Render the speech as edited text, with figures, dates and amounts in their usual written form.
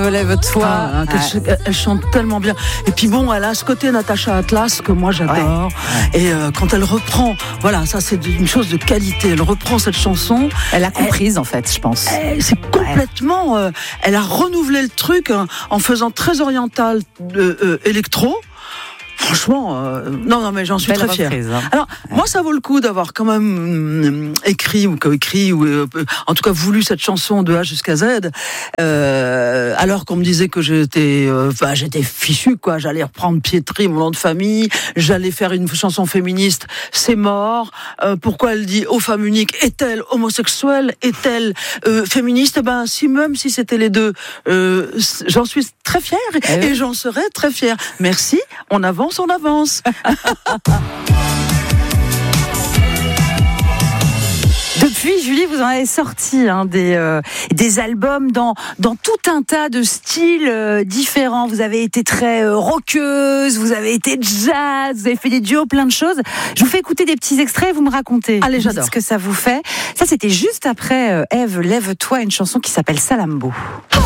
Lève-toi. Elle chante tellement bien. Et puis bon, elle a ce côté Natacha Atlas que moi j'adore. Ouais. Et quand elle reprend, voilà, ça c'est une chose de qualité. Elle reprend cette chanson. Elle a comprise en fait, je pense. C'est complètement. Elle a renouvelé le truc en faisant très oriental électro. Franchement, non, mais j'en suis très fière. Alors, moi, ça vaut le coup d'avoir quand même écrit ou coécrit ou en tout cas voulu cette chanson de A jusqu'à Z. Alors qu'on me disait que j'étais fichue, quoi. J'allais reprendre Pietri, mon nom de famille. J'allais faire une chanson féministe. C'est mort. Pourquoi elle dit aux femmes uniques? Est-elle homosexuelle? Est-elle féministe? Ben, même si c'était les deux, j'en suis très fière et j'en serai très fière. Merci. On avance. Depuis, Julie, vous en avez sorti des albums dans tout un tas de styles différents. Vous avez été très rockeuse, vous avez été jazz, vous avez fait des duos, plein de choses. Je vous fais écouter des petits extraits, vous me racontez. Allez, j'adore. Ce que ça vous fait. Ça, c'était juste après Ève, Lève-toi, une chanson qui s'appelle Salambo.